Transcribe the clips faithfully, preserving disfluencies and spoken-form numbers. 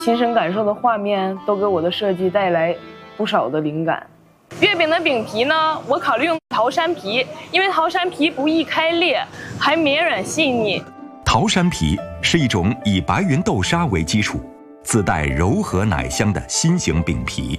亲身感受的画面都给我的设计带来不少的灵感。月饼的饼皮呢，我考虑用桃山皮，因为桃山皮不易开裂，还绵软细腻。 桃山皮是一种以白云豆沙为基础，自带柔和奶香的新型饼皮。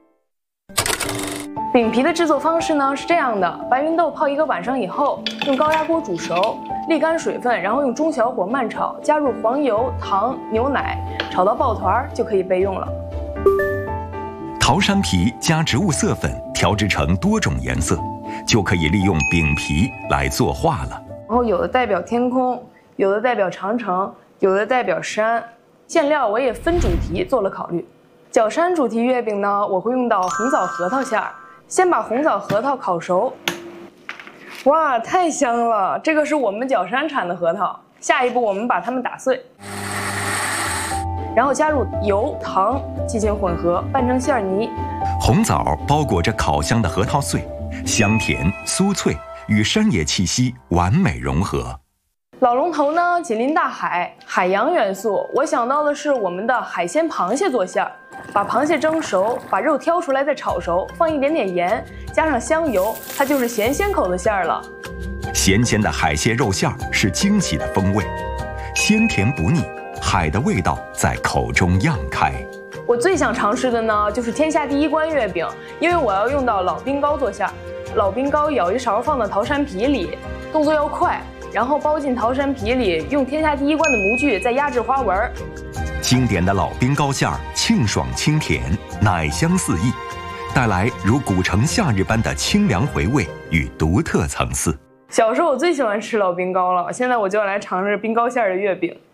饼皮的制作方式呢是这样的：白云豆泡一个晚上以后，用高压锅煮熟，沥干水分，然后用中小火慢炒，加入黄油、糖、牛奶，炒到爆团就可以备用了。 桃山皮加植物色粉调制成多种颜色，就可以利用饼皮来作画了。 然后有的代表天空，有的代表长城，有的代表山。馅料我也分主题做了考虑。角山主题月饼呢，我会用到红枣核桃馅儿。先把红枣核桃烤熟，哇，太香了！这个是我们角山产的核桃。下一步我们把它们打碎，然后加入油、糖进行混合，拌成馅泥。 红枣包裹着烤香的核桃碎，香甜酥脆，与山野气息完美融合。 老龙头呢，紧邻大海，海洋元素。我想到的是我们的海鲜螃蟹做馅儿，把螃蟹蒸熟，把肉挑出来再炒熟，放一点点盐，加上香油，它就是咸鲜口的馅儿了。 咸鲜的海蟹肉馅儿是惊喜的风味，鲜甜不腻，海的味道在口中漾开。 我最想尝试的呢，就是天下第一关月饼，因为我要用到老冰糕做馅儿。老冰糕舀一勺放到桃山皮里，动作要快。然后包进桃山皮里，用天下第一关的模具再压制花纹。 经典的老冰糕馅儿清爽清甜，奶香四溢，带来如古城夏日般的清凉回味与独特层次。 小时候我最喜欢吃老冰糕了，现在我就要来尝试冰糕馅儿的月饼。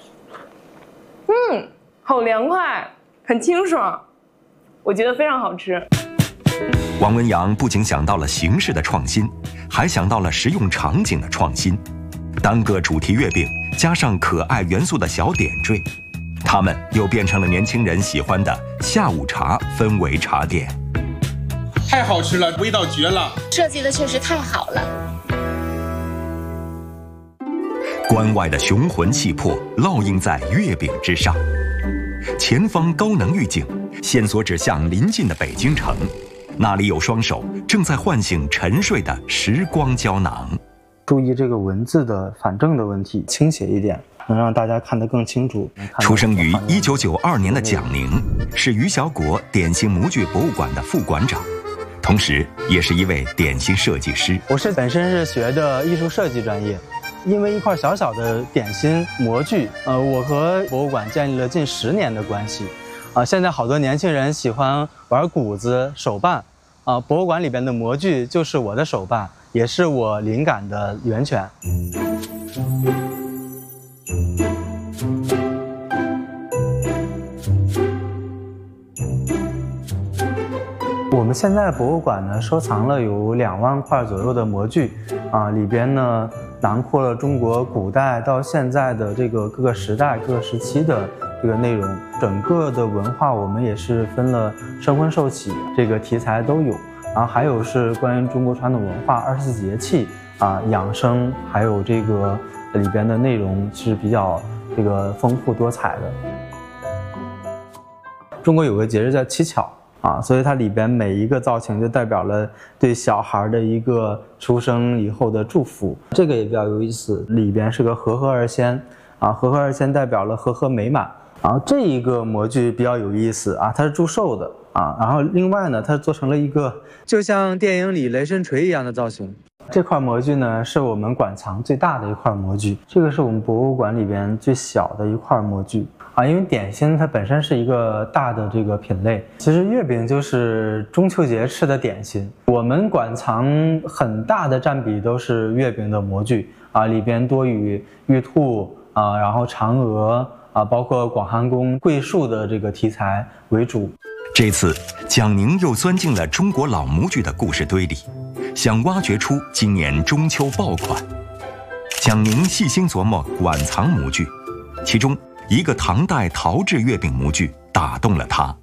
嗯，好凉快，很清爽，我觉得非常好吃。 王文洋不仅想到了形式的创新，还想到了实用场景的创新。单个主题月饼加上可爱元素的小点缀，它们又变成了年轻人喜欢的下午茶氛围茶点。 太好吃了，味道绝了， 设计的确实太好了。 关外的雄浑气魄烙印在月饼之上，前方高能预警，线索指向临近的北京城。那里有双手正在唤醒沉睡的时光胶囊。 注意这个文字的反正的问题，倾斜一点，能让大家看得更清楚。 出生于一九九二年的蒋宁，是于小果典型模具博物馆的副馆长，同时也是一位点心设计师。 我是本身是学的艺术设计专业，因为一块小小的点心模具，呃，我和博物馆建立了近十年的关系。啊，现在好多年轻人喜欢玩谷子、手办。啊，博物馆里边的模具就是我的手办，也是我灵感的源泉。我们现在博物馆呢，收藏了有两万块左右的模具，啊，里边呢囊括了中国古代到现在的这个各个时代、各个时期的这个内容。整个的文化我们也是分了生婚寿喜这个题材都有，然后还有是关于中国传统文化二十四节气啊、养生，还有这个里边的内容是比较这个丰富多彩的。中国有个节日叫七巧啊，所以它里边每一个造型就代表了对小孩的一个出生以后的祝福。这个也比较有意思，里边是个和合二仙啊，和合二仙代表了和合美满。然后这一个模具比较有意思啊，它是祝寿的啊，然后另外呢，它做成了一个就像电影里雷神锤一样的造型。这块模具呢，是我们馆藏最大的一块模具，这个是我们博物馆里边最小的一块模具啊，因为点心它本身是一个大的这个品类，其实月饼就是中秋节吃的点心。我们馆藏很大的占比都是月饼的模具啊，里边多以玉兔啊，然后嫦娥啊，包括广寒宫、桂树的这个题材为主。 这次蒋宁又钻进了中国老模具的故事堆里，想挖掘出今年中秋爆款。蒋宁细心琢磨馆藏模具，其中一个唐代陶制月饼模具打动了他。